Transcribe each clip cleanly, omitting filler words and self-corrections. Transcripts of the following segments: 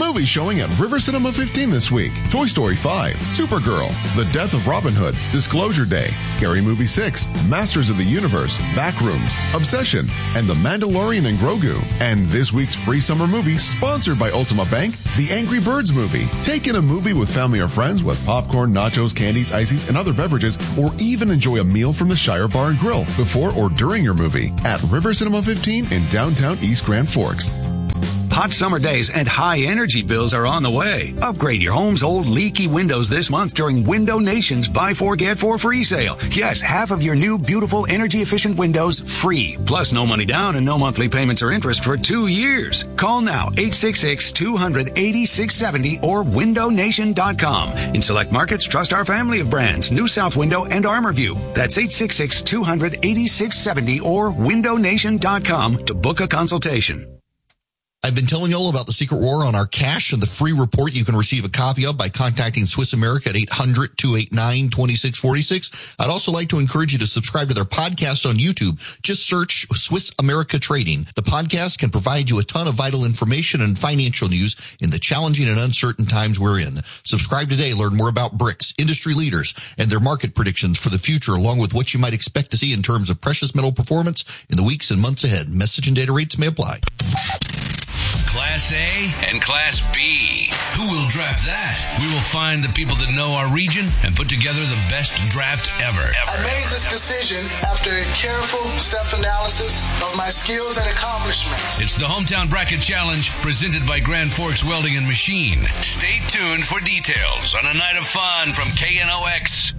Movies showing at River Cinema 15 this week. Toy Story 5, Supergirl, The Death of Robin Hood, Disclosure Day, Scary Movie 6, Masters of the Universe, Backrooms, Obsession, and The Mandalorian and Grogu. And this week's free summer movie, sponsored by Ultima Bank, The Angry Birds Movie. Take in a movie with family or friends with popcorn, nachos, candies, ices, and other beverages, or even enjoy a meal from the Shire Bar and Grill before or during your movie at River Cinema 15 in downtown East Grand Forks. Hot summer days and high energy bills are on the way. Upgrade your home's old leaky windows this month during Window Nation's Buy 4 Get 4 free sale. Yes, half of your new beautiful energy efficient windows free. Plus no money down and no monthly payments or interest for 2 years. Call now 866-200-8670 or windownation.com. In select markets, trust our family of brands, New South Window and ArmorView. That's 866-200-8670 or windownation.com to book a consultation. I've been telling you all about the Secret War on our cash and the free report you can receive a copy of by contacting Swiss America at 800-289-2646. I'd also like to encourage you to subscribe to their podcast on YouTube. Just search Swiss America Trading. The podcast can provide you a ton of vital information and financial news in the challenging and uncertain times we're in. Subscribe today. Learn more about BRICS, industry leaders, and their market predictions for the future, along with what you might expect to see in terms of precious metal performance in the weeks and months ahead. Message and data rates may apply. Class A and Class B. Who will draft that? We will find the people that know our region and put together the best draft ever. I made this decision after a careful self-analysis of my skills and accomplishments. It's the Hometown Bracket Challenge presented by Grand Forks Welding and Machine. Stay tuned for details on a night of fun from KNOX.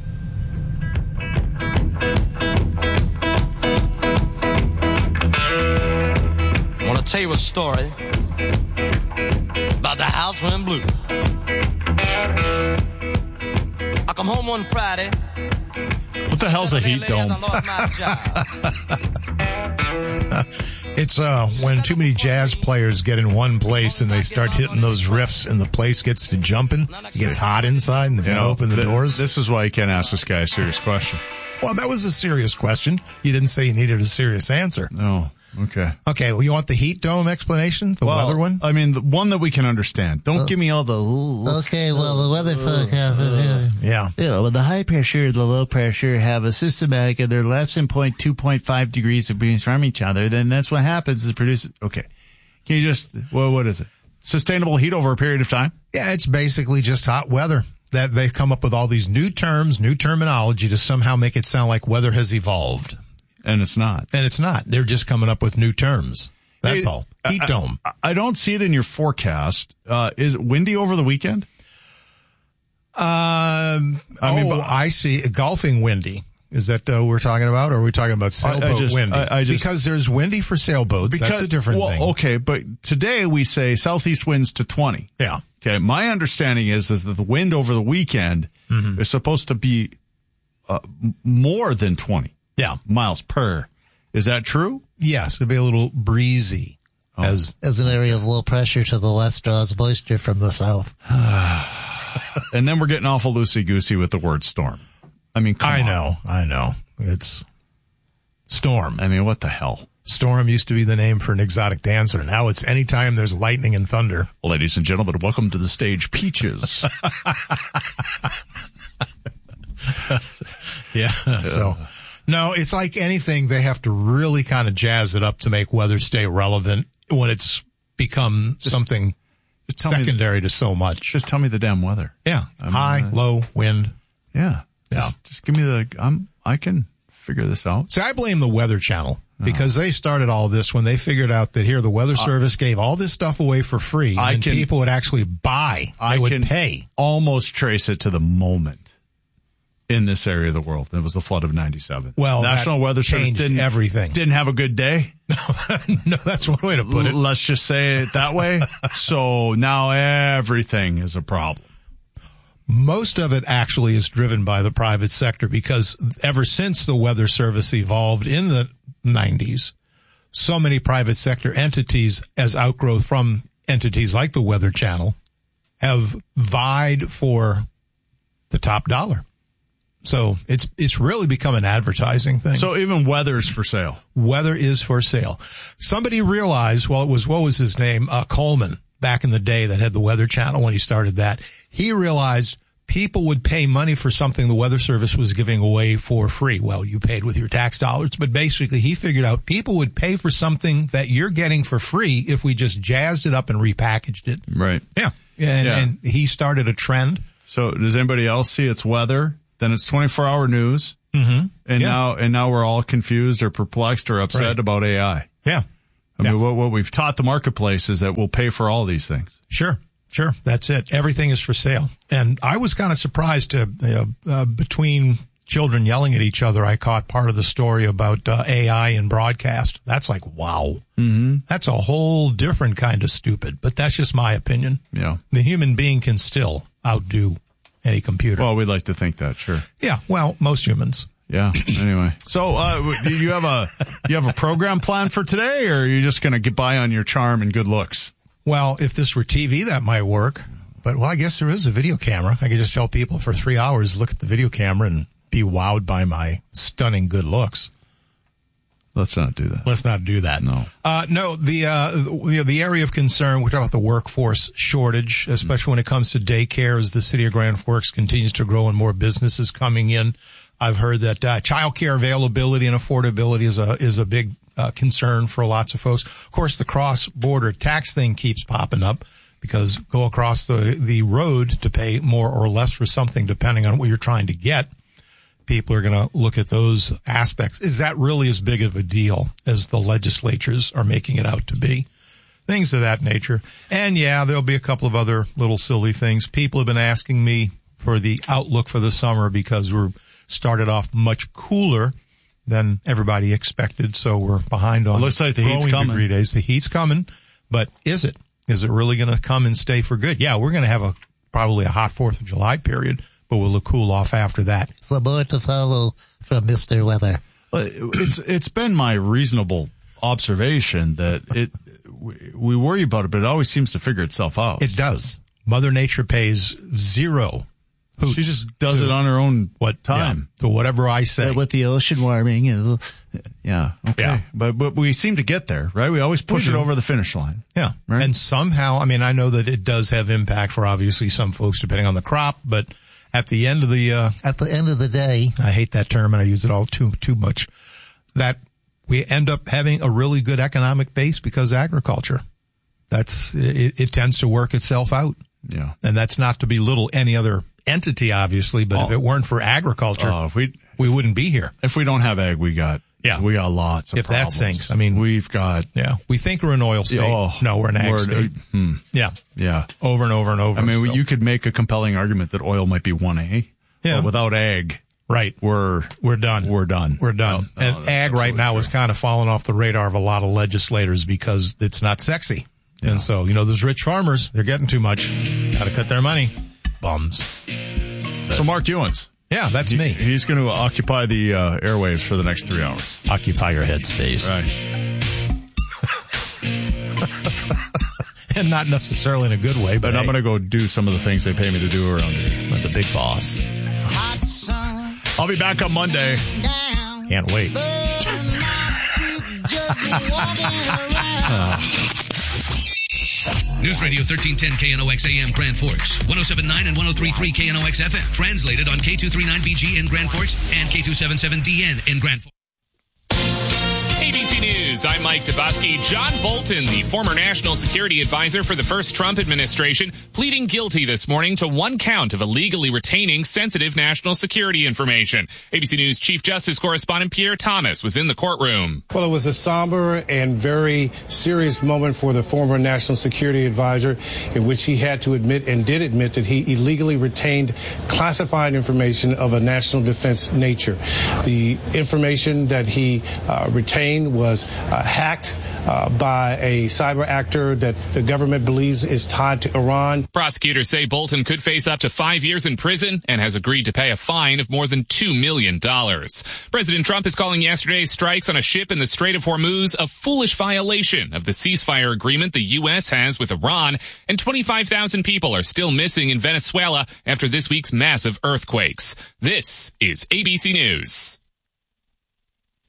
I want to tell you a story about the house went blue. I come home one Friday. What the hell's a heat dome? It's when too many jazz players get in one place and they start hitting those riffs and the place gets to jumping. It gets hot inside and they open the doors. This is why you can't ask this guy a serious question. Well, that was a serious question. You didn't say you needed a serious answer. No. Okay. Okay, well, you want the heat dome explanation? The weather one? I mean, the one that we can understand. Don't give me all the... Okay, well, the weather forecast is... Yeah. You know, when the high pressure and the low pressure have a systematic and they're less than 2.5 degrees degrees from each other, then that's what happens is produce... Okay. Can you just... Well, what is it? Sustainable heat over a period of time? Yeah, it's basically just hot weather. That they've come up with all these new terms, new terminology to somehow make it sound like weather has evolved. And it's not. And it's not. They're just coming up with new terms. That's all. Heat dome. I don't see it in your forecast. Is it windy over the weekend? I see. Golfing windy. Is that we're talking about? Or are we talking about sailboat windy? Because there's windy for sailboats. That's a different thing. Okay, but today we say southeast winds to 20. Yeah. Okay, my understanding is that the wind over the weekend is supposed to be more than 20. Yeah. Miles per. Is that true? Yes, it'd be a little breezy. As an area of low pressure to the west draws moisture from the south. And then we're getting awful loosey-goosey with the word storm. I mean, I know. It's storm. I mean, what the hell? Storm used to be the name for an exotic dancer. Now it's anytime there's lightning and thunder. Ladies and gentlemen, welcome to the stage, Peaches. Yeah. So, no, it's like anything. They have to really kind of jazz it up to make weather stay relevant when it's become something secondary to so much. Just tell me the damn weather. Yeah. High, low, wind. Yeah. Just give me I can figure this out. See, I blame the Weather Channel because they started all this when they figured out that the Weather Service gave all this stuff away for free and people would actually buy. They would pay. Almost trace it to the moment in this area of the world. It was the flood of 97. Well, National Weather Service didn't have a good day. No, that's one way to put it. Let's just say it that way. So now everything is a problem. Most of it actually is driven by the private sector because ever since the Weather Service evolved in the 90s, so many private sector entities as outgrowth from entities like the Weather Channel have vied for the top dollar. So it's really become an advertising thing. So even weather's for sale. Weather is for sale. Somebody realized, what was his name? Coleman. back in the day that had the Weather Channel when he started that. He realized people would pay money for something the Weather Service was giving away for free. Well, you paid with your tax dollars, but basically he figured out people would pay for something that you're getting for free if we just jazzed it up and repackaged it. Right. Yeah. And he started a trend. So does anybody else see it's weather? Then it's 24-hour news. Mm-hmm. And now we're all confused or perplexed or upset about AI. Yeah. I mean, what we've taught the marketplace is that we'll pay for all these things. Sure. That's it. Everything is for sale. And I was kind of surprised between children yelling at each other, I caught part of the story about AI in broadcast. That's like, wow. Mm-hmm. That's a whole different kind of stupid, but that's just my opinion. Yeah. The human being can still outdo any computer. Well, we'd like to think that, sure. Yeah, well, most humans. Yeah. Anyway, so do you have a program plan for today, or are you just going to get by on your charm and good looks? Well, if this were TV, that might work. But, well, I guess there is a video camera. I could just tell people for 3 hours, look at the video camera and be wowed by my stunning good looks. Let's not do that. Let's not do that. No. No, the area of concern, we're talking about the workforce shortage, especially when it comes to daycare, as the city of Grand Forks continues to grow and more businesses coming in. I've heard that childcare availability and affordability is a big concern for lots of folks. Of course, the cross-border tax thing keeps popping up because go across the road to pay more or less for something depending on what you're trying to get. People are going to look at those aspects. Is that really as big of a deal as the legislatures are making it out to be? Things of that nature. And yeah, there'll be a couple of other little silly things. People have been asking me for the outlook for the summer because we're started off much cooler than everybody expected. So we're behind on looks like the heat's coming. Degree days. The heat's coming, but is it? Is it really going to come and stay for good? Yeah, we're going to have probably a hot 4th of July period, but we'll cool off after that. So more to follow from Mr. Weather. It's been my reasonable observation that we worry about it, but it always seems to figure itself out. It does. Mother Nature pays zero. She just does it on her own time. Yeah, to whatever I say. With the ocean warming. Yeah. Okay. Yeah. But we seem to get there, right? We always push it over the finish line. Yeah. Right? And somehow, I mean, I know that it does have impact for obviously some folks depending on the crop, but at the end of the day, I hate that term and I use it all too much, that we end up having a really good economic base because of agriculture. It tends to work itself out. Yeah. And that's not to belittle any other entity, obviously, but if it weren't for agriculture, we wouldn't be here. If we don't have ag, we got lots of if problems. That sinks, I mean, we've got, we think we're an oil state. No, we're an ag state. Yeah. Over and over and over. I mean, you could make a compelling argument that oil might be 1A. Yeah. But without ag. Right. We're done. We're done. No, and ag right now is kind of falling off the radar of a lot of legislators because it's not sexy. Yeah. And so, those rich farmers, they're getting too much. Got to cut their money. Bums. So Mark Ewens. Yeah, that's me. He's going to occupy the airwaves for the next 3 hours. Occupy your head space. Right. And not necessarily in a good way, but I'm going to go do some of the things they pay me to do around here. With the big boss. I'll be back on Monday. Can't wait. News Radio 1310 KNOX AM Grand Forks, 107.9 and 103.3 KNOX FM. Translated on K239BG in Grand Forks and K277DN in Grand Forks. ABC News, I'm Mike Dubosky. John Bolton, the former national security advisor for the first Trump administration, pleading guilty this morning to 1 count of illegally retaining sensitive national security information. ABC News Chief Justice correspondent Pierre Thomas was in the courtroom. Well, it was a somber and very serious moment for the former national security advisor in which he had to admit and did admit that he illegally retained classified information of a national defense nature. The information that he retained was hacked by a cyber actor that the government believes is tied to Iran. Prosecutors say Bolton could face up to 5 years in prison and has agreed to pay a fine of more than $2 million. President Trump is calling yesterday's strikes on a ship in the Strait of Hormuz a foolish violation of the ceasefire agreement the U.S. has with Iran, and 25,000 people are still missing in Venezuela after this week's massive earthquakes. This is ABC News.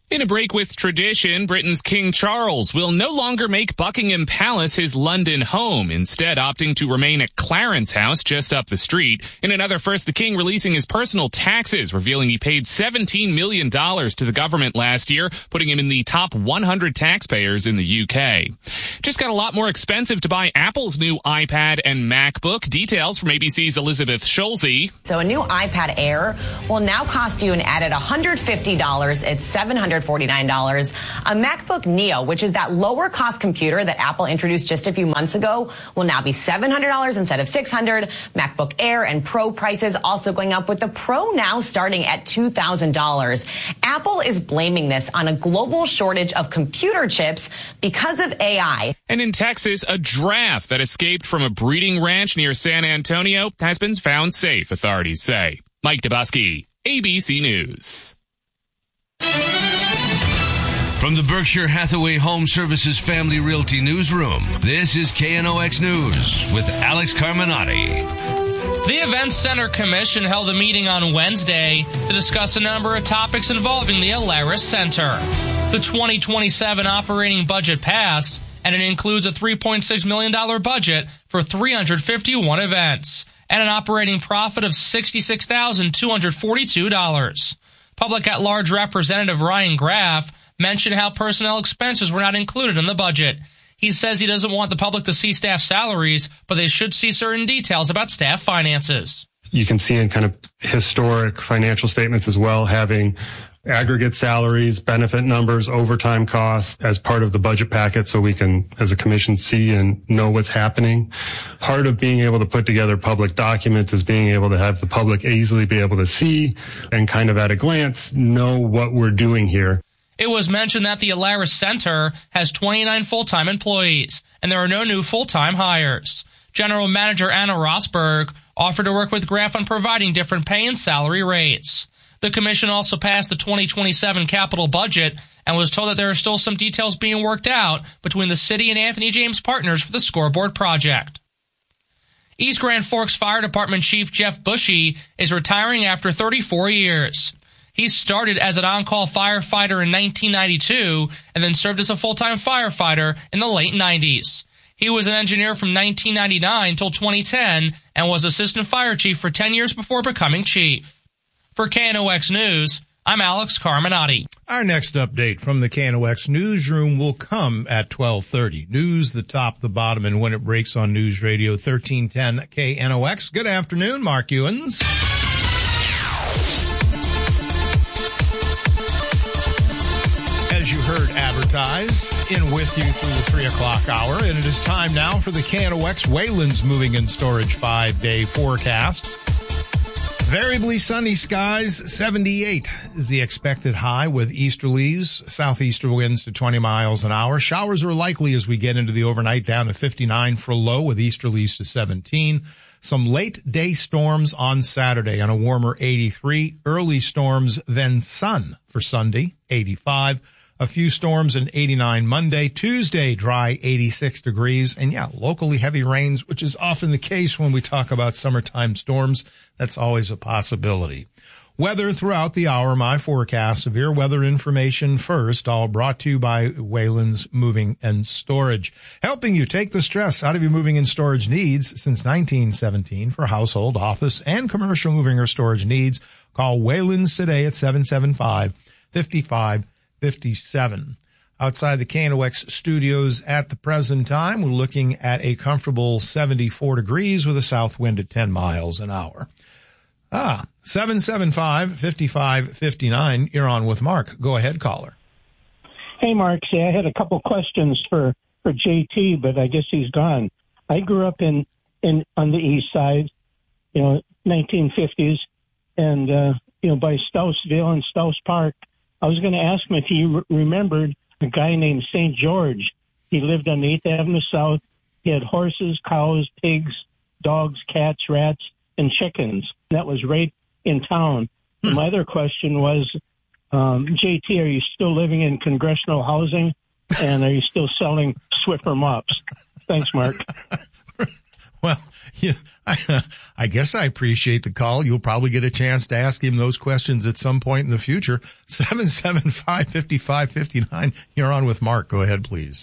In a break with tradition, Britain's King Charles will no longer make Buckingham Palace his London home, instead opting to remain at Clarence House just up the street. In another first, the King releasing his personal taxes, revealing he paid $17 million to the government last year, putting him in the top 100 taxpayers in the UK. Just got a lot more expensive to buy Apple's new iPad and MacBook. Details from ABC's Elizabeth Schulze. So a new iPad Air will now cost you an added $150. It's $749. A MacBook Neo, which is that lower cost computer that Apple introduced just a few months ago, will now be $700 instead of $600. MacBook Air and Pro prices also going up, with the Pro now starting at $2,000. Apple is blaming this on a global shortage of computer chips because of AI. And in Texas, a giraffe that escaped from a breeding ranch near San Antonio has been found safe, authorities say. Mike Dubusky, ABC News. From the Berkshire Hathaway Home Services Family Realty Newsroom, this is KNOX News with Alex Carminati. The Events Center Commission held a meeting on Wednesday to discuss a number of topics involving the Alaris Center. The 2027 operating budget passed, and it includes a $3.6 million budget for 351 events and an operating profit of $66,242. Public at-large Representative Ryan Graff mentioned how personnel expenses were not included in the budget. He says he doesn't want the public to see staff salaries, but they should see certain details about staff finances. You can see in kind of historic financial statements as well, having aggregate salaries, benefit numbers, overtime costs as part of the budget packet, so we can, as a commission, see and know what's happening. Part of being able to put together public documents is being able to have the public easily be able to see and kind of at a glance know what we're doing here. It was mentioned that the Alaris Center has 29 full-time employees, and there are no new full-time hires. General Manager Anna Rosberg offered to work with Graff on providing different pay and salary rates. The commission also passed the 2027 capital budget and was told that there are still some details being worked out between the city and Anthony James Partners for the scoreboard project. East Grand Forks Fire Department Chief Jeff Bushy is retiring after 34 years. He started as an on-call firefighter in 1992 and then served as a full-time firefighter in the late 90s. He was an engineer from 1999 till 2010 and was assistant fire chief for 10 years before becoming chief. For KNOX News, I'm Alex Carminati. Our next update from the KNOX newsroom will come at 12:30. News, the top, the bottom, and when it breaks on News Radio 1310 KNOX. Good afternoon, Mark Ewens. As you heard advertised, in with you through the 3 o'clock hour, and it is time now for the KNOX Wayland's Moving and Storage 5-day forecast. Variably sunny skies, 78 is the expected high with easterlies, southeaster winds to 20 miles an hour. Showers are likely as we get into the overnight, down to 59 for low with easterlies to 17. Some late day storms on Saturday on a warmer 83. Early storms, then sun for Sunday, 85. A few storms in 89 Monday. Tuesday, dry 86 degrees. And yeah, locally heavy rains, which is often the case when we talk about summertime storms. That's always a possibility. Weather throughout the hour, my forecast, severe weather information first, all brought to you by Wayland's Moving and Storage, helping you take the stress out of your moving and storage needs since 1917 for household, office, and commercial moving or storage needs. Call Wayland's today at 775-5557. Outside the KNOX studios at the present time, we're looking at a comfortable 74 degrees with a south wind at 10 miles an hour. 775-5559. You're on with Mark. Go ahead, caller. Hey, Mark. See, I had a couple questions for JT, but I guess he's gone. I grew up on the east side, 1950s, and by Stouseville and Stouse Park. I was going to ask him if he remembered a guy named St. George. He lived on 8th Avenue South. He had horses, cows, pigs, dogs, cats, rats, and chickens. That was right in town. My other question was, JT, are you still living in congressional housing? And are you still selling Swiffer mops? Thanks, Mark. Well, yeah, I guess I appreciate the call. You'll probably get a chance to ask him those questions at some point in the future. 775-5559. You're on with Mark. Go ahead, please.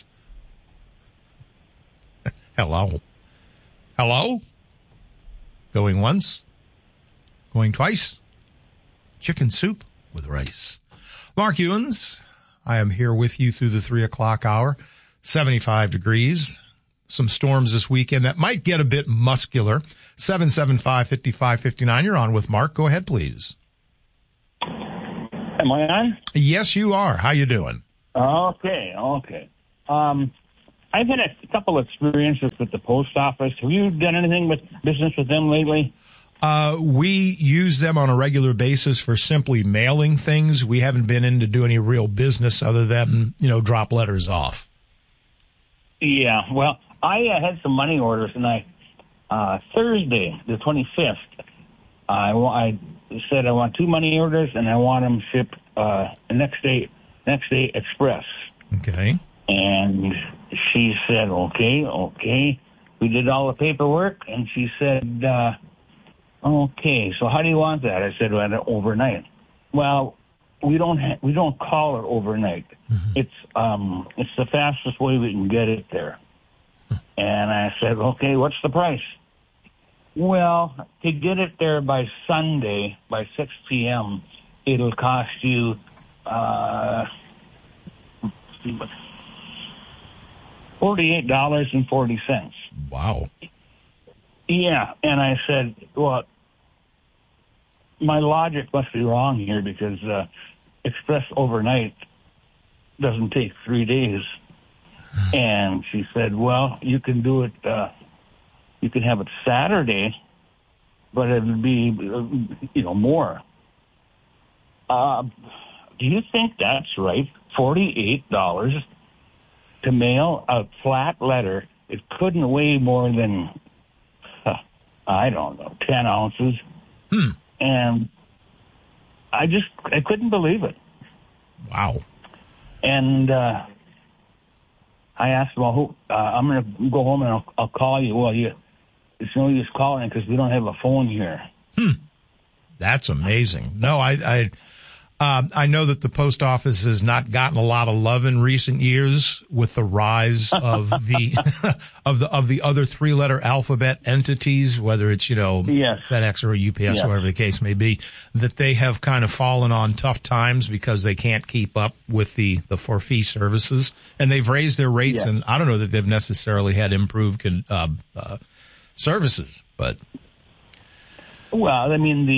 Hello. Hello? Going once? Going twice? Chicken soup with rice. Mark Ewens, I am here with you through the 3 o'clock hour. 75 degrees. Some storms this weekend that might get a bit muscular. 775-5559. You're on with Mark. Go ahead, please. Am I on? Yes, you are. How you doing? Okay. I've had a couple experiences with the post office. Have you done anything with business with them lately? We use them on a regular basis for simply mailing things. We haven't been in to do any real business other than, drop letters off. Yeah, well, I had some money orders, and Thursday, the 25th, I said I want 2 money orders, and I want them shipped next day express. Okay. And she said, okay. We did all the paperwork, and she said, okay, so how do you want that? I said, well, overnight. Well, we don't call it overnight. It's the fastest way we can get it there. And I said, okay, what's the price? Well, to get it there by Sunday, by 6 p.m., it'll cost you $48.40. Wow. Yeah, and I said, well, my logic must be wrong here because express overnight doesn't take 3 days. And she said, well, you can do it, you can have it Saturday, but it would be, more. Do you think that's right? $48 to mail a flat letter. It couldn't weigh more than, I don't know, 10 ounces. And I couldn't believe it. Wow. And I asked, well, I'm going to go home and I'll call you. Well, it's no use calling because we don't have a phone here. That's amazing. No, I know that the post office has not gotten a lot of love in recent years with the rise of the of the other 3-letter alphabet entities, whether it's yes. FedEx or UPS, yes. whatever the case may be, that they have kind of fallen on tough times because they can't keep up with the for-fee services, and they've raised their rates. Yes. And I don't know that they've necessarily had improved services, but well, I mean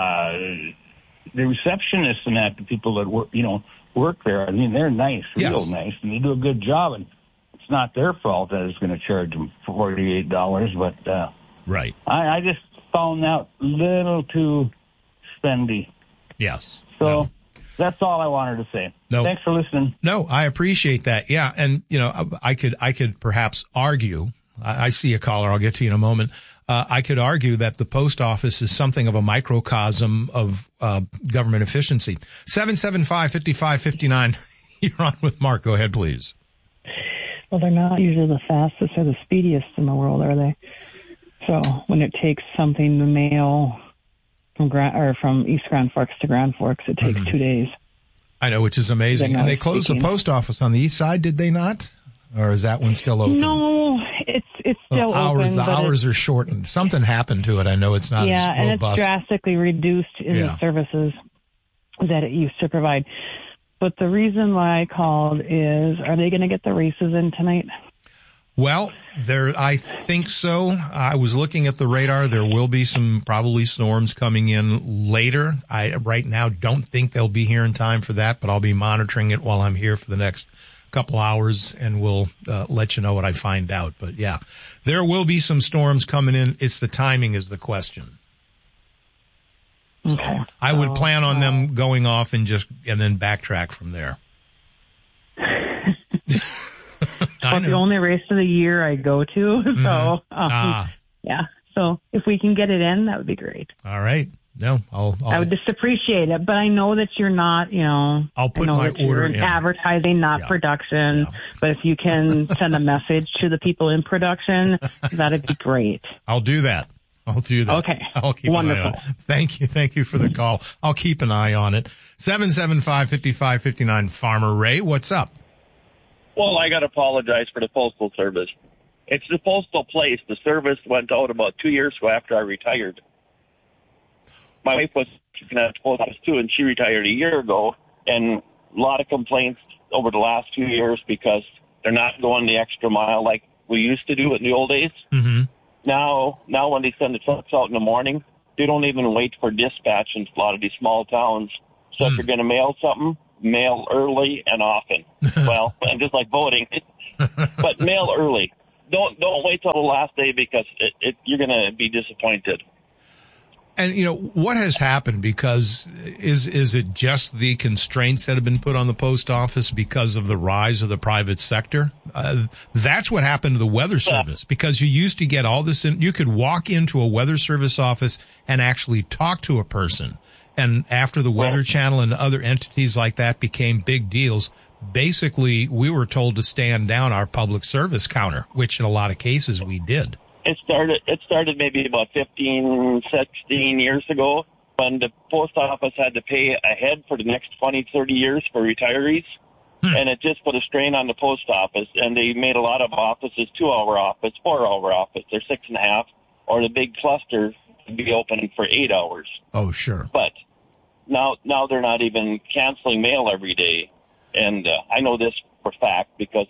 the receptionists and the people that work there, I mean, they're nice, real nice, and they do a good job. And it's not their fault that it's going to charge them $48, but right. I just found that a little too spendy. Yes. So that's all I wanted to say. No. Thanks for listening. No, I appreciate that. Yeah, and I could perhaps argue. I see a caller. I'll get to you in a moment. I could argue that the post office is something of a microcosm of government efficiency. 775-5559. You're on with Mark. Go ahead, please. Well, they're not usually the fastest or the speediest in the world, are they? So when it takes something to mail from East Grand Forks to Grand Forks, it takes 2 days. I know, which is amazing. And they closed the post office on the east side, did they not? Or is that one still open? No, it's still open. The hours are shortened. Something happened to it. I know it's not as robust. And it's drastically reduced in the services that it used to provide. But the reason why I called is, are they going to get the races in tonight? Well, I think so. I was looking at the radar. There will be some probably storms coming in later. I right now don't think they'll be here in time for that, but I'll be monitoring it while I'm here for the next couple hours, and we'll let you know what I find out. But yeah, there will be some storms coming in. It's the timing is the question. Okay. So I would plan on them going off and then backtrack from there. It's the only race of the year I go to. So, yeah. So if we can get it in, that would be great. All right. No, I would just appreciate it. But I know that you're not, I'll put my order in. Advertising, not production. Yeah. But if you can send a message to the people in production, that'd be great. I'll do that. I'll do that. Okay. I'll keep Wonderful. an eye on it. Thank you. Thank you for the call. I'll keep an eye on it. 775-5559 Farmer Ray, what's up? Well, I got to apologize for the Postal Service. It's the postal place. The service went out about 2 years ago after I retired. My wife was working at the post office too, and she retired a year ago. And a lot of complaints over the last 2 years because they're not going the extra mile like we used to do it in the old days. Mm-hmm. Now when they send the trucks out in the morning, they don't even wait for dispatch in a lot of these small towns. So if you're going to mail something, mail early and often. Well, and just like voting, but mail early. Don't wait till the last day because you're going to be disappointed. And, you know, what has happened because is it just the constraints that have been put on the post office because of the rise of the private sector? That's what happened to the Weather Service because you used to get all this you could walk into a Weather Service office and actually talk to a person. And after the Weather Channel and other entities like that became big deals, basically we were told to stand down our public service counter, which in a lot of cases we did. It started maybe about 15, 16 years ago when the post office had to pay ahead for the next 20, 30 years for retirees. And it just put a strain on the post office. And they made a lot of offices 2-hour office, 4-hour office, or 6.5, or the big cluster to be open for 8 hours. Oh, sure. But now they're not even canceling mail every day. And I know this for fact because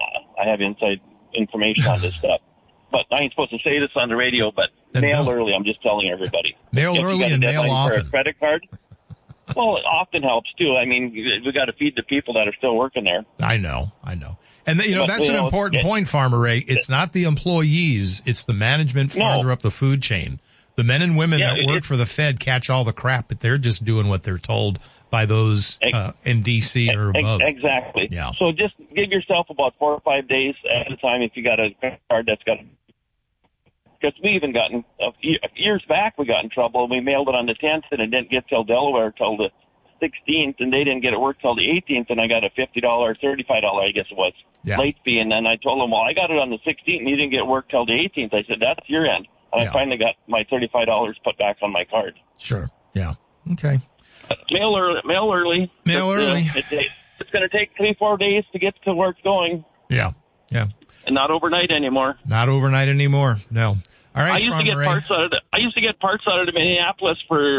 I have inside information on this stuff. But I ain't supposed to say this on the radio, but mail early, I'm just telling everybody. Mail early and mail often. For a credit card, well, it often helps, too. I mean, we got to feed the people that are still working there. I know. And, that's an important point, Farmer Ray. It's not the employees. It's the management farther up the food chain. The men and women that work for the Fed catch all the crap, but they're just doing what they're told by those in D.C. or above. Exactly. Yeah. So just give yourself about 4 or 5 days at a time if you got a credit card that's got because we even gotten years back we got in trouble and we mailed it on the 10th and it didn't get till Delaware till the 16th and they didn't get it work till the 18th and I got a $50 or $35 I guess it was late fee and then I told them well I got it on the 16th and you didn't get it work till the 18th. I said that's your end and I finally got my $35 put back on my card. Sure. Yeah. Okay. Mail early. Mail early. It's going to take 3-4 days to get to where it's going. Yeah. And not overnight anymore. Not overnight anymore. No. All right. I used to get parts out of the Minneapolis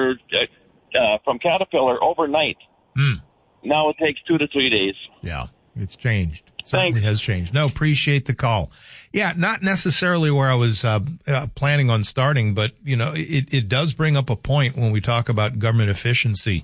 from Caterpillar overnight. Now it takes 2 to 3 days. Yeah, it's changed. It certainly has changed. No, appreciate the call. Yeah, not necessarily where I was planning on starting, but it does bring up a point when we talk about government efficiency.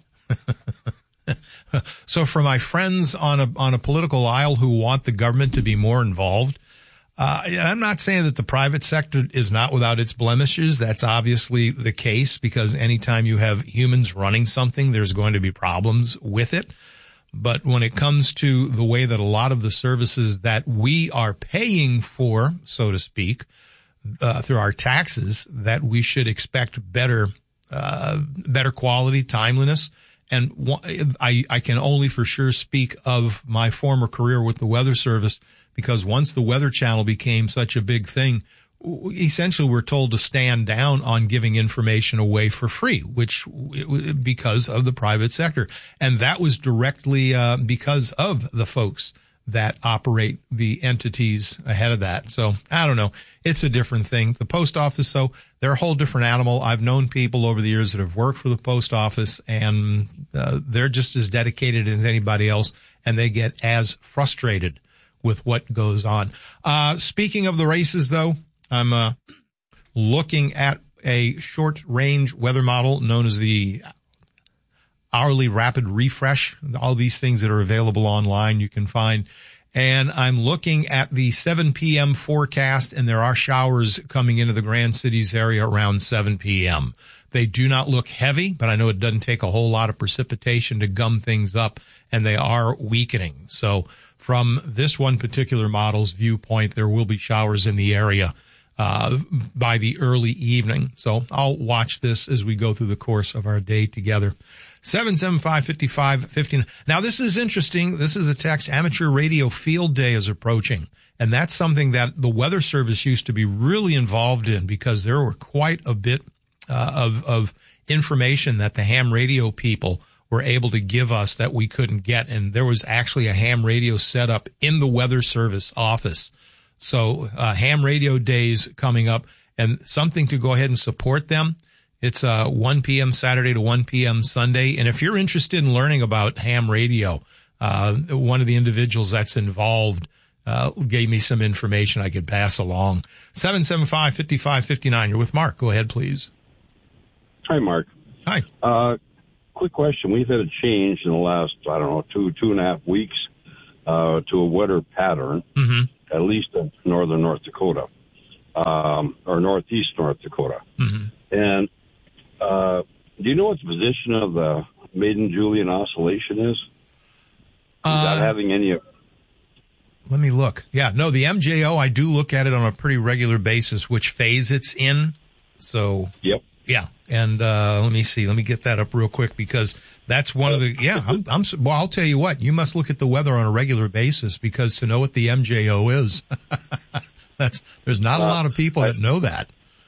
So for my friends on a political aisle who want the government to be more involved, I'm not saying that the private sector is not without its blemishes. That's obviously the case because anytime you have humans running something, there's going to be problems with it. But when it comes to the way that a lot of the services that we are paying for, so to speak, through our taxes, that we should expect better quality, timeliness. And I can only for sure speak of my former career with the Weather Service because once the Weather Channel became such a big thing, essentially we're told to stand down on giving information away for free, because of the private sector. And that was directly because of the folks that operate the entities ahead of that. So I don't know. It's a different thing. The post office, though, they're a whole different animal. I've known people over the years that have worked for the post office and they're just as dedicated as anybody else and they get as frustrated with what goes on. Speaking of the races, though, I'm looking at a short-range weather model known as the hourly rapid refresh. All these things that are available online you can find. And I'm looking at the 7 p.m. forecast, and there are showers coming into the Grand Cities area around 7 p.m. They do not look heavy, but I know it doesn't take a whole lot of precipitation to gum things up, and they are weakening. So from this one particular model's viewpoint, there will be showers in the area by the early evening. So I'll watch this as we go through the course of our day together. 775-55-59. Now, this is interesting. This is a text. Amateur Radio Field Day is approaching. And that's something that the Weather Service used to be really involved in because there were quite a bit of information that the ham radio people were able to give us that we couldn't get. And there was actually a ham radio set up in the Weather Service office. So ham radio days coming up and something to go ahead and support them. It's 1 p.m. Saturday to 1 p.m. Sunday. And if you're interested in learning about ham radio, one of the individuals that's involved gave me some information I could pass along. 775-5559. You're with Mark. Go ahead, please. Hi, Mark. Hi. Quick question. We've had a change in the last, I don't know, two and a half weeks to a wetter pattern, at least in northern North Dakota, or northeast North Dakota. And do you know what the position of the Maiden-Julian Oscillation is? Is that having any... Let me look. Yeah, no, the MJO, I do look at it on a pretty regular basis, which phase it's in. So, yep. Yeah. And let me see. Let me get that up real quick because that's one of the, well, I'll tell you what, you must look at the weather on a regular basis because to know what the MJO is, there's not a lot of people that know that.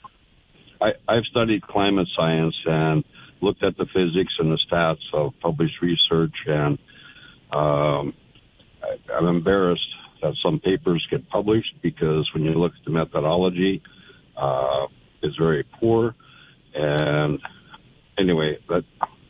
I've studied climate science and looked at the physics and the stats of published research, and I'm embarrassed that some papers get published because when you look at the methodology, it's very poor. And anyway, and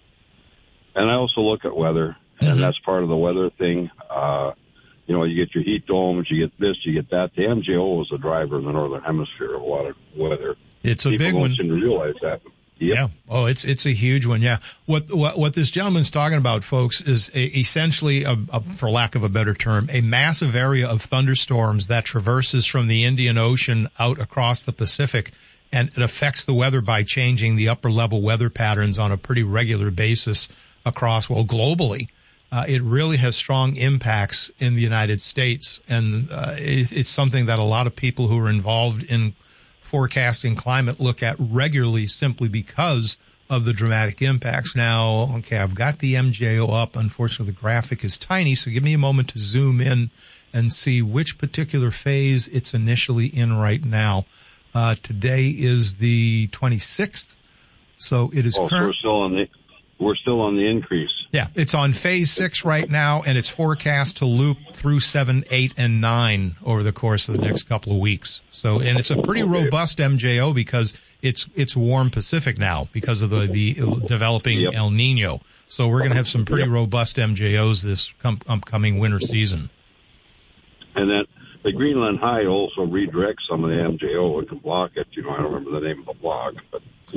I also look at weather, and that's part of the weather thing. You get your heat domes, you get this, you get that. The MJO is the driver in the northern hemisphere of a lot of weather. It's a big one. People don't seem to realize that. Yep. Yeah. Oh, it's a huge one. Yeah. What this gentleman's talking about, folks, is essentially, for lack of a better term, a massive area of thunderstorms that traverses from the Indian Ocean out across the Pacific, and it affects the weather by changing the upper level weather patterns on a pretty regular basis across, globally. It really has strong impacts in the United States, and it's something that a lot of people who are involved in forecasting climate look at regularly simply because of the dramatic impacts. Now, okay, I've got the MJO up. Unfortunately, the graphic is tiny, so give me a moment to zoom in and see which particular phase it's initially in right now. Today is the 26th, so it is so we're still on the increase. Yeah, it's on phase 6 right now, and it's forecast to loop through 7, 8, and 9 over the course of the next couple of weeks. So, and it's a pretty robust MJO because it's warm Pacific now because of the developing El Nino. So we're going to have some pretty robust MJOs this upcoming winter season. And then the Greenland High also redirects some of the MJO and can block it. I don't remember the name of the block, but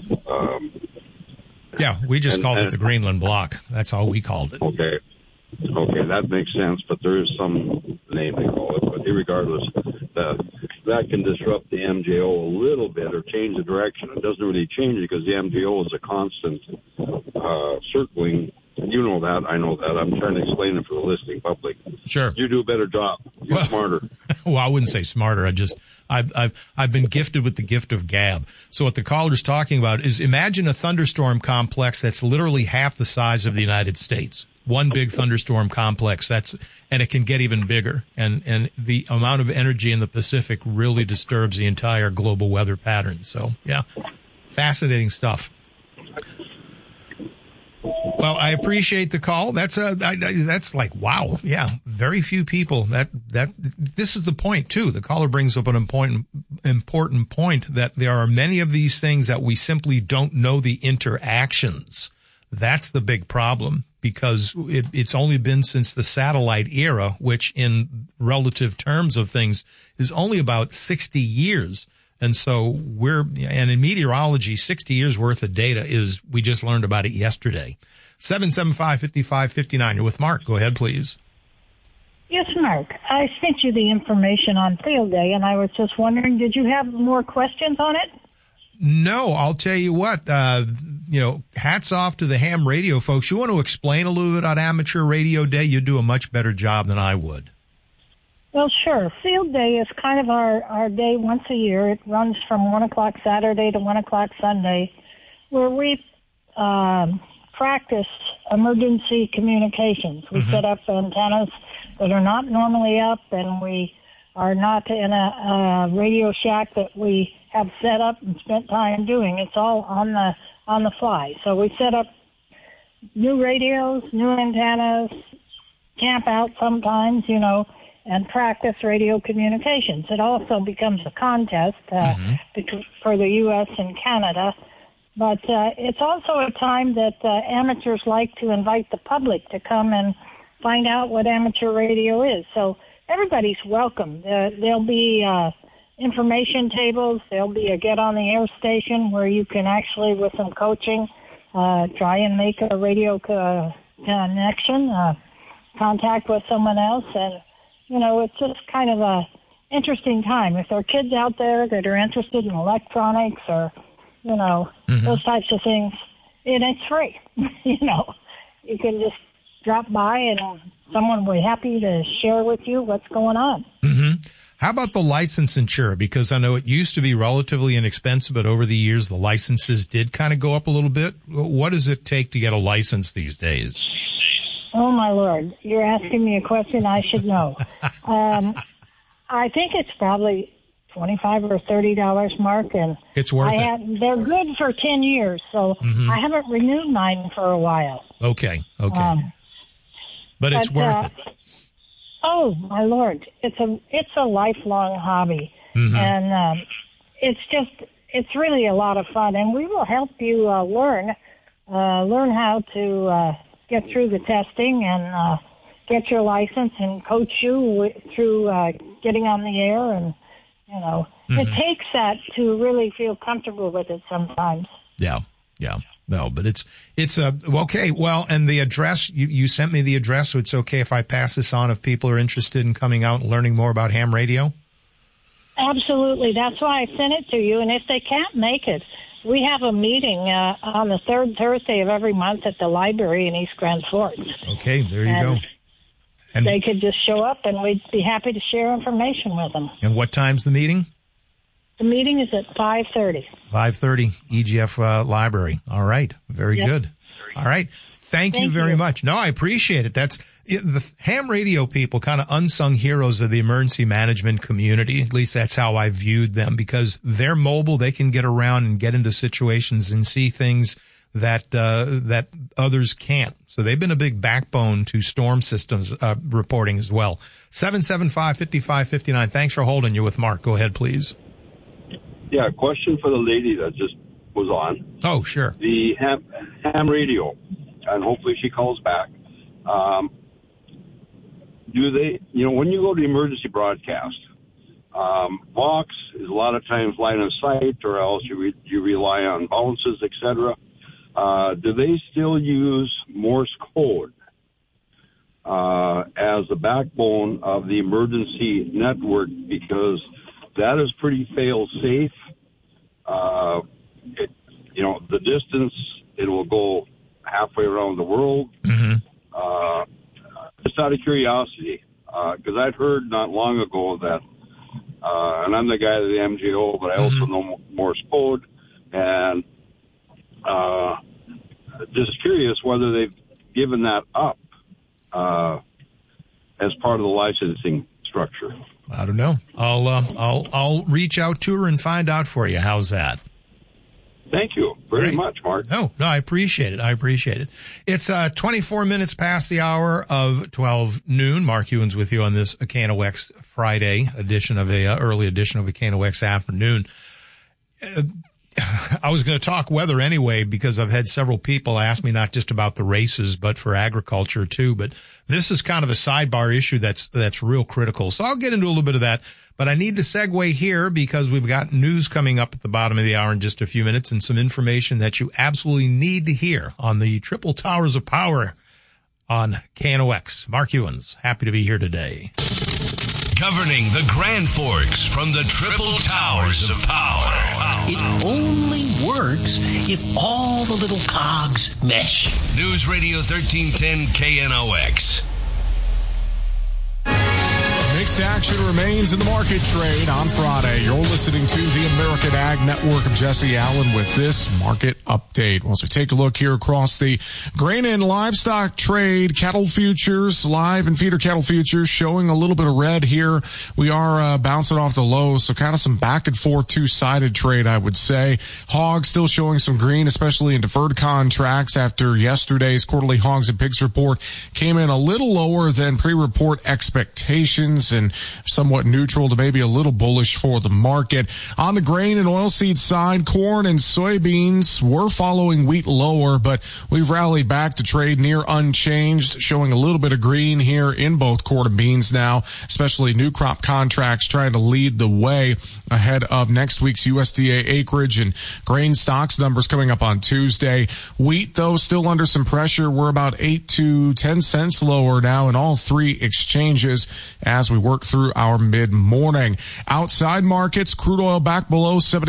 yeah, we just called it the Greenland Block. That's all we called it. Okay, that makes sense, but there is some name they call it. But irregardless, that can disrupt the MJO a little bit or change the direction. It doesn't really change it because the MJO is a constant circling. You know that. I know that. I'm trying to explain it for the listening public. Sure. You do a better job. You're smarter. Well, I wouldn't say smarter. I've been gifted with the gift of gab. So what the caller's talking about is imagine a thunderstorm complex that's literally half the size of the United States. One big thunderstorm complex. And it can get even bigger. And the amount of energy in the Pacific really disturbs the entire global weather pattern. So yeah, fascinating stuff. Well, I appreciate the call. That's like, wow. Yeah. Very few people this is the point too. The caller brings up an important point that there are many of these things that we simply don't know the interactions. That's the big problem because it's only been since the satellite era, which in relative terms of things is only about 60 years. And so and in meteorology, 60 years worth of data we just learned about it yesterday. 775-5559. You're with Mark. Go ahead, please. Yes, Mark. I sent you the information on Field Day, and I was just wondering, did you have more questions on it? No, I'll tell you what, hats off to the ham radio folks. You want to explain a little bit on Amateur Radio Day? You do a much better job than I would. Well, sure. Field Day is kind of our day once a year. It runs from 1 o'clock Saturday to 1 o'clock Sunday, where we practice emergency communications. We set up antennas that are not normally up, and we are not in a radio shack that we have set up and spent time doing. It's all on the fly. So we set up new radios, new antennas, camp out sometimes, and practice radio communications. It also becomes a contest for the U.S. and Canada. But it's also a time that amateurs like to invite the public to come and find out what amateur radio is. So everybody's welcome. There'll be information tables. There'll be a get on the air station where you can actually, with some coaching, try and make a radio connection, contact with someone else. And, it's just kind of a interesting time. If there are kids out there that are interested in electronics or, those types of things, and it's free. You can just drop by and someone will be happy to share with you what's going on. How about the licensure? Because I know it used to be relatively inexpensive, but over the years, the licenses did kind of go up a little bit. What does it take to get a license these days? Oh, my Lord. You're asking me a question I should know. I think it's probably $25 or $30, Mark, and it's worth it. They're good for 10 years, so I haven't renewed mine for a while. Okay. But it's worth it. Oh, my Lord. It's a lifelong hobby, and it's really a lot of fun, and we will help you learn how to get through the testing and get your license and coach you through getting on the air. And, it takes that to really feel comfortable with it sometimes. Yeah. No, but it's okay. Well, and the address, you sent me the address, so it's okay if I pass this on if people are interested in coming out and learning more about ham radio? Absolutely. That's why I sent it to you. And if they can't make it, we have a meeting on the third Thursday of every month at the library in East Grand Forks. Okay, there you go. And they could just show up, and we'd be happy to share information with them. And what time's the meeting? The meeting is at 5:30. 5:30, EGF Library. All right. Very good. All right. Thank you very much. No, I appreciate it. The ham radio people, kind of unsung heroes of the emergency management community. At least that's how I viewed them, because they're mobile. They can get around and get into situations and see things that others can't. So they've been a big backbone to storm systems reporting as well. 775-5559. Thanks for holding. You with Mark. Go ahead, please. Yeah, question for the lady that just was on. Oh, sure. The ham radio, and hopefully she calls back. Do they, when you go to emergency broadcast, Vox is a lot of times line of sight, or else you rely on bounces, etc. Do they still use Morse code as the backbone of the emergency network? Because that is pretty fail-safe. The distance, it will go halfway around the world. Just out of curiosity, because I'd heard not long ago that, and I'm the guy of the MGO, but I also know Morse code, and just curious whether they've given that up as part of the licensing structure. I don't know. I'll reach out to her and find out for you. How's that? Thank you very much, Mark. No, I appreciate it. It's 24 minutes past the hour of 12 noon. Mark Ewens with you on this KNOX Friday edition of early edition of a KNOX afternoon. I was going to talk weather anyway, because I've had several people ask me not just about the races, but for agriculture too. But this is kind of a sidebar issue that's real critical. So I'll get into a little bit of that. But I need to segue here because we've got news coming up at the bottom of the hour in just a few minutes, and some information that you absolutely need to hear on the Triple Towers of Power on KNOX. Mark Ewens, happy to be here today. Governing the Grand Forks from the Triple Towers of Power. It only works if all the little cogs mesh. News Radio 1310 KNOX. Mixed action remains in the market trade on Friday. You're listening to the American Ag Network. of Jesse Allen with this market update. Well, as we take a look here across the grain and livestock trade, cattle futures, live and feeder cattle futures showing a little bit of red here. We are bouncing off the lows, so kind of some back and forth two-sided trade, I would say. Hogs still showing some green, especially in deferred contracts after yesterday's quarterly hogs and pigs report came in a little lower than pre-report expectations and somewhat neutral to maybe a little bullish for the market. On the grain and oilseed side, corn and soybeans were following wheat lower, but we've rallied back to trade near unchanged, showing a little bit of green here in both corn and beans now, especially new crop contracts trying to lead the way ahead of next week's USDA acreage and grain stocks numbers coming up on Tuesday. Wheat, though, still under some pressure. We're about 8 to 10 cents lower now in all three exchanges as we work through our mid-morning. Outside markets, crude oil back below 70.